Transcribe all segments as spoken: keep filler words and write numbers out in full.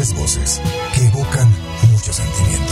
tres voces que evocan mucho sentimiento.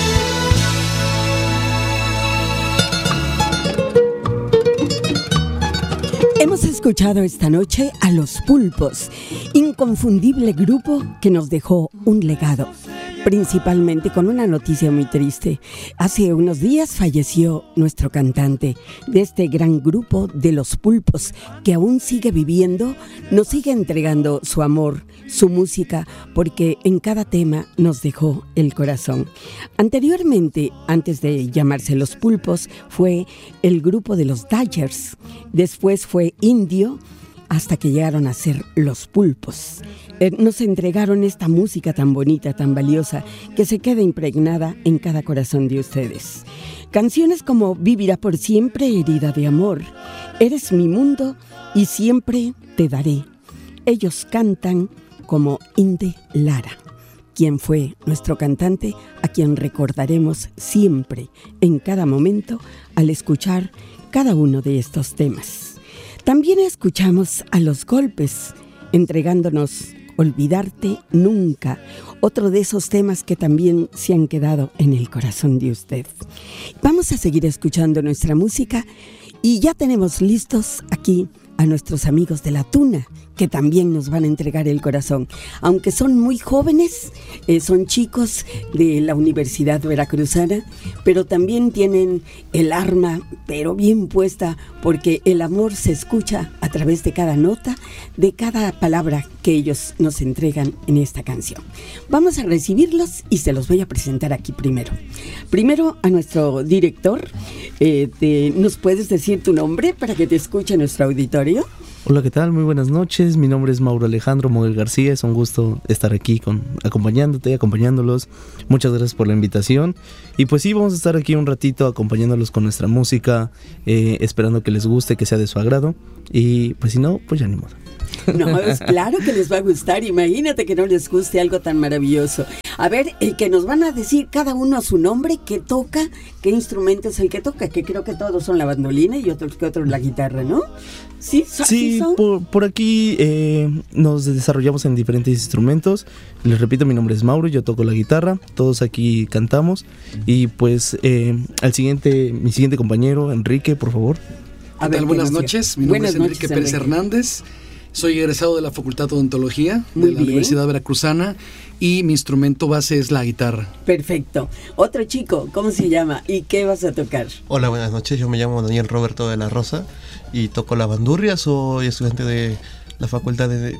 Hemos escuchado esta noche a Los Pulpos, inconfundible grupo que nos dejó un legado, principalmente con una noticia muy triste. Hace unos días falleció nuestro cantante de este gran grupo de Los Pulpos, que aún sigue viviendo, nos sigue entregando su amor, su música, porque en cada tema nos dejó el corazón. Anteriormente, antes de llamarse Los Pulpos, fue el grupo de los Dodgers, después fue Indio, hasta que llegaron a ser Los Pulpos. Eh, nos entregaron esta música tan bonita, tan valiosa, que se queda impregnada en cada corazón de ustedes. Canciones como Vivirá por siempre, Herida de amor, Eres mi mundo y Siempre te daré. Ellos cantan como Inde Lara, quien fue nuestro cantante, a quien recordaremos siempre, en cada momento, al escuchar cada uno de estos temas. También escuchamos a Los Golpes, entregándonos Olvidarte Nunca, otro de esos temas que también se han quedado en el corazón de usted. Vamos a seguir escuchando nuestra música y ya tenemos listos aquí a nuestros amigos de La Tuna, que también nos van a entregar el corazón. Aunque son muy jóvenes, eh, son chicos de la Universidad Veracruzana, pero también tienen el arma, pero bien puesta, porque el amor se escucha a través de cada nota, de cada palabra que ellos nos entregan en esta canción. Vamos a recibirlos y se los voy a presentar aquí primero. Primero a nuestro director, eh, te, ¿nos puedes decir tu nombre para que te escuche nuestro auditorio? Hola, ¿qué tal? Muy buenas noches. Mi nombre es Mauro Alejandro Moguel García. Es un gusto estar aquí con, acompañándote, acompañándolos. Muchas gracias por la invitación. Y pues sí, vamos a estar aquí un ratito acompañándolos con nuestra música, eh, esperando que les guste, que sea de su agrado. Y pues si no, pues ya ni modo. No, es claro que les va a gustar. Imagínate que no les guste algo tan maravilloso. A ver, el que nos van a decir cada uno a su nombre, qué toca, qué instrumento es el que toca, que creo que todos son la bandolina y otros que otros la guitarra, ¿no? Sí, so, sí, son? por, por aquí eh, nos desarrollamos en diferentes instrumentos. Les repito, mi nombre es Mauro, yo toco la guitarra, todos aquí cantamos. Y pues eh, al siguiente, mi siguiente compañero, Enrique, por favor. A ver, buenas noches, mi nombre buenas es Enrique noches, Pérez Enrique. Hernández. Soy egresado de la Facultad de Odontología Muy de la bien. Universidad Veracruzana y mi instrumento base es la guitarra. Perfecto. Otro chico, ¿cómo se llama? ¿Y qué vas a tocar? Hola, buenas noches. Yo me llamo Daniel Roberto de la Rosa y toco la bandurria. Soy estudiante de la Facultad de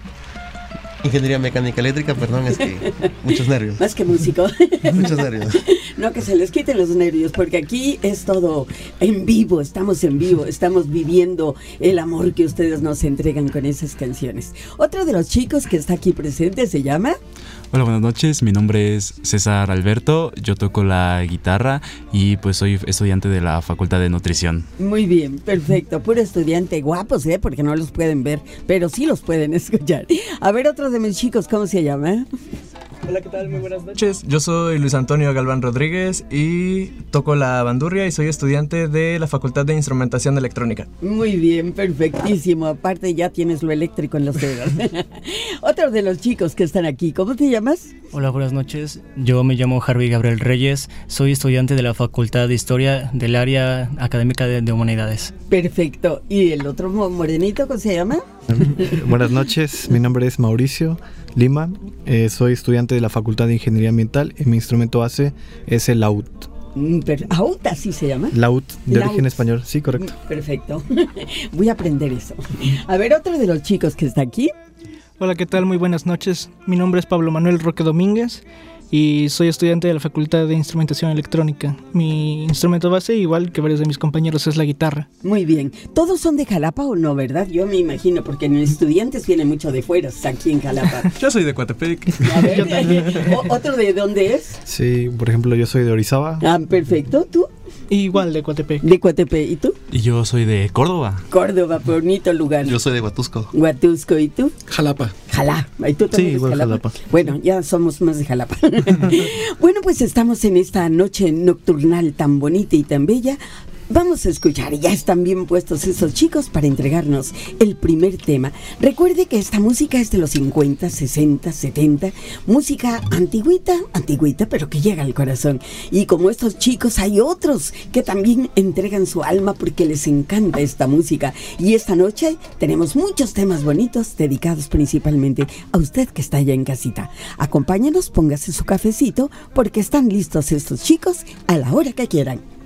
Ingeniería Mecánica Eléctrica. Perdón, es que muchos nervios. Más que músico. Muchos nervios. No, que se les quiten los nervios, porque aquí es todo en vivo, estamos en vivo, estamos viviendo el amor que ustedes nos entregan con esas canciones. Otro de los chicos que está aquí presente se llama... Hola, buenas noches, mi nombre es César Alberto, yo toco la guitarra y pues soy estudiante de la Facultad de Nutrición. Muy bien, perfecto, puro estudiante, guapos, ¿eh? Porque no los pueden ver, pero sí los pueden escuchar. A ver, otro de mis chicos, ¿cómo se llama? Hola, ¿qué tal? Muy buenas noches. Yo soy Luis Antonio Galván Rodríguez y toco la bandurria y soy estudiante de la Facultad de Instrumentación Electrónica. Muy bien, perfectísimo. Aparte ya tienes lo eléctrico en los dedos. Otro de los chicos que están aquí, ¿cómo te llamas? Hola, buenas noches. Yo me llamo Harvey Gabriel Reyes. Soy estudiante de la Facultad de Historia del área académica de, de Humanidades. Perfecto. ¿Y el otro morenito, cómo se llama? Buenas noches, mi nombre es Mauricio Lima, eh, soy estudiante de la Facultad de Ingeniería Ambiental y mi instrumento base es el laúd. ¿Laúd así se llama? Laúd, de Laúd. origen español, sí, correcto. Perfecto, voy a aprender eso. A ver, otro de los chicos que está aquí. Hola, ¿qué tal? Muy buenas noches, mi nombre es Pablo Manuel Roque Domínguez y soy estudiante de la Facultad de Instrumentación Electrónica. Mi instrumento base, igual que varios de mis compañeros, es la guitarra. Muy bien. ¿Todos son de Jalapa o no, verdad? Yo me imagino, porque en estudiantes vienen mucho de fuera, aquí en Jalapa. Yo soy de Coatepec. A ver, ¿otro de dónde es? Sí, por ejemplo, yo soy de Orizaba. Ah, perfecto. ¿Tú? Igual de Coatepec. De Coatepec. ¿Y tú? Y yo soy de Córdoba. Córdoba, bonito lugar. Yo soy de Huatusco. Huatusco. ¿Y tú? Jalapa. Jalapa. ¿Y tú también Sí, eres igual Jalapa? Jalapa. Bueno, ya somos más de Jalapa. Bueno, pues estamos en esta noche nocturnal tan bonita y tan bella Vamos a escuchar, ya están bien puestos esos chicos para entregarnos el primer tema. Recuerde que esta música es de los cincuenta, sesenta, setenta, música antigüita, antigüita, pero que llega al corazón. Y como estos chicos hay otros que también entregan su alma porque les encanta esta música. Y esta noche tenemos muchos temas bonitos dedicados principalmente a usted que está allá en casita. Acompáñanos, póngase su cafecito porque están listos estos chicos a la hora que quieran.